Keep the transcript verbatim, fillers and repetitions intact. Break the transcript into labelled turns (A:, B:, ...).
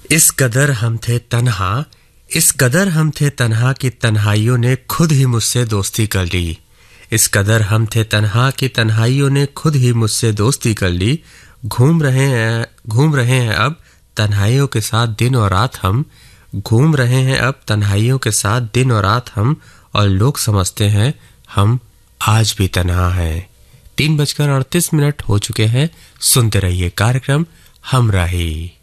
A: इस कदर हम थे तन्हा, इस कदर हम थे तन्हा कि तन्हाइयों ने खुद ही मुझसे दोस्ती कर ली। इस कदर हम थे तन्हा कि तन्हाइयों ने खुद ही मुझसे दोस्ती कर ली। घूम रहे हैं घूम रहे हैं अब तन्हाइयों के साथ दिन और रात हम, घूम रहे हैं अब तन्हाइयों के साथ दिन और रात हम, और लोग समझते हैं हम आज भी तन्हा हैं। तीन बजकर अड़तीस मिनट हो चुके हैं। सुनते रहिए कार्यक्रम हमराही।